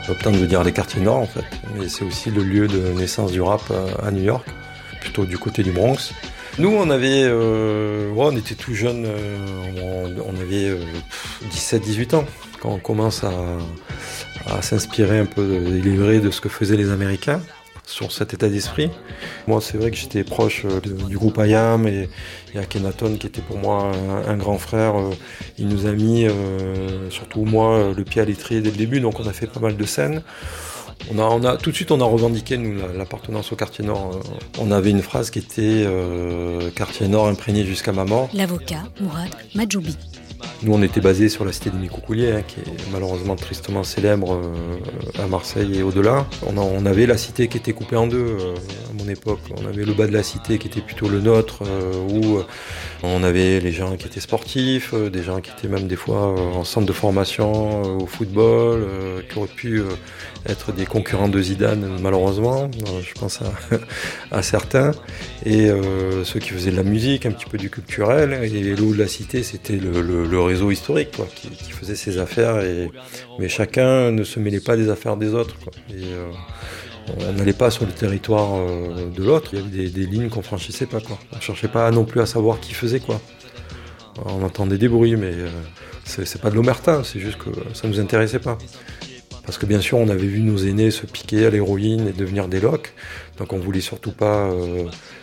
Uptown veut dire les quartiers nord en fait, mais c'est aussi le lieu de naissance du rap à New York, plutôt du côté du Bronx. Nous on avait, on était tout jeunes, on avait 17-18 ans quand on commence à s'inspirer un peu, délivrer de ce que faisaient les Américains sur cet état d'esprit. Moi, c'est vrai que j'étais proche du groupe IAM et Akhenaton qui était pour moi un grand frère. Il nous a mis, surtout moi, le pied à l'étrier dès le début, donc on a fait pas mal de scènes. Tout de suite, on a revendiqué nous l'appartenance au quartier nord. On avait une phrase qui était quartier nord imprégné jusqu'à ma mort. L'avocat Mourad Majoubi. Nous, on était basé sur la cité des Micoucouliers, qui est malheureusement tristement célèbre à Marseille et au-delà. On avait la cité qui était coupée en deux à mon époque. On avait le bas de la cité qui était plutôt le nôtre, où on avait les gens qui étaient sportifs, des gens qui étaient même des fois en centre de formation au football, qui auraient pu être des concurrents de Zidane, malheureusement. Je pense à certains. Et ceux qui faisaient de la musique, un petit peu du culturel. Et le haut de la cité, c'était le réseau historique quoi, qui faisait ses affaires. Mais chacun ne se mêlait pas des affaires des autres. Quoi. Et on n'allait pas sur le territoire de l'autre. Il y avait des lignes qu'on franchissait pas. Quoi. On ne cherchait pas non plus à savoir qui faisait quoi. On entendait des bruits, mais c'est pas de l'omerta. C'est juste que ça nous intéressait pas. Parce que bien sûr, on avait vu nos aînés se piquer à l'héroïne et devenir des locs. Donc on voulait surtout pas